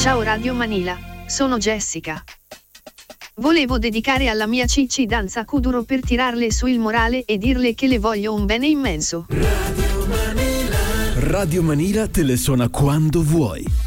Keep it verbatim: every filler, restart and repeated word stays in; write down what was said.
Ciao Radio Manila, sono Jessica. Volevo dedicare alla mia Cicci Danza Kuduro per tirarle su il morale e dirle che le voglio un bene immenso. Radio Manila. Radio Manila te le suona quando vuoi.